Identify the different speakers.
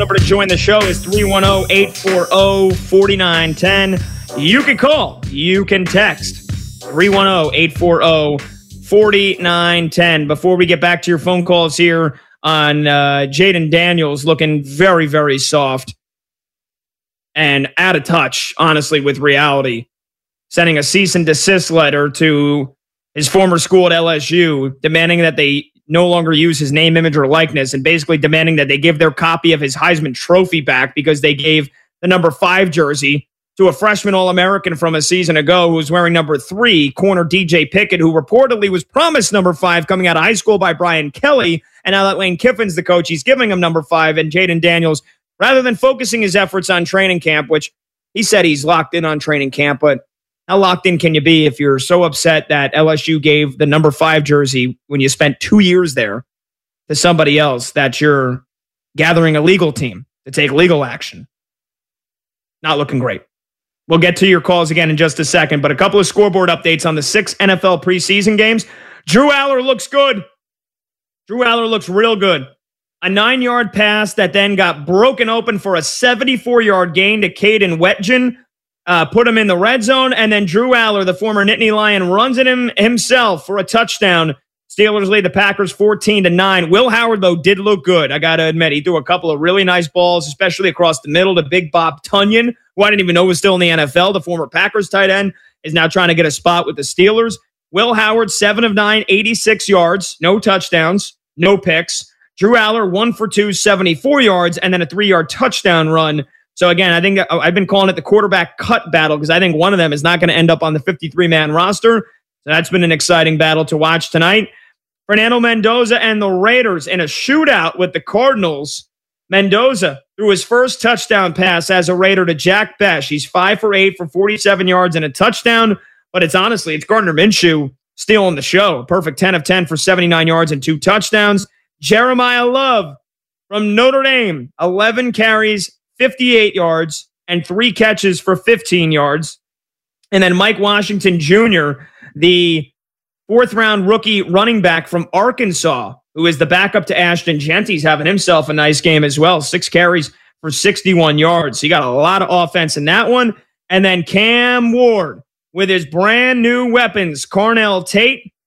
Speaker 1: number to join the show is 310-840-4910. You can call. You can text. 310-840-4910. Before we get back to your phone calls here on Jayden Daniels looking very, very soft and out of touch, honestly, with reality. Sending a cease and desist letter to his former school at LSU, demanding that they no longer use his name, image, or likeness, and basically demanding that they give their copy of his Heisman Trophy back because they gave the number 5 jersey to a freshman All-American from a season ago who was wearing number 3, corner DJ Pickett, who reportedly was promised number 5 coming out of high school by Brian Kelly. And now that Lane Kiffin's the coach, he's giving him number 5. And Jayden Daniels, rather than focusing his efforts on training camp, which he said he's locked in on training camp, but how locked in can you be if you're so upset that LSU gave the number 5 jersey when you spent 2 years there to somebody else, that you're gathering a legal team to take legal action? Not looking great. We'll get to your calls again in just a second, but a couple of scoreboard updates on the 6 NFL preseason games. Drew Aller looks good. Drew Aller looks real good. A 9-yard pass that then got broken open for a 74-yard gain to Caden Wetjen. Put him in the red zone, and then Drew Aller, the former Nittany Lion, runs at him himself for a touchdown. Steelers lead the Packers 14-9. Will Howard, though, did look good. I got to admit, he threw a couple of really nice balls, especially across the middle to Big Bob Tonyan, who I didn't even know was still in the NFL. The former Packers tight end is now trying to get a spot with the Steelers. Will Howard, 7 of 9, 86 yards, no touchdowns, no picks. Drew Aller, 1 for 2, 74 yards, and then a 3-yard touchdown run. So again, I think I've been calling it the quarterback cut battle because I think one of them is not going to end up on the 53-man roster. So that's been an exciting battle to watch tonight. Fernando Mendoza and the Raiders in a shootout with the Cardinals. Mendoza threw his first touchdown pass as a Raider to Jack Besh. He's 5 for 8 for 47 yards and a touchdown. But it's Gardner Minshew stealing the show. Perfect 10 of 10 for 79 yards and 2 touchdowns. Jeremiah Love from Notre Dame, 11 carries, 58 yards, and 3 catches for 15 yards. And then Mike Washington Jr., the 4th-round rookie running back from Arkansas, who is the backup to Ashton Genty's having himself a nice game as well. 6 carries for 61 yards. So you got a lot of offense in that one. And then Cam Ward with his brand new weapons, Carnell Tate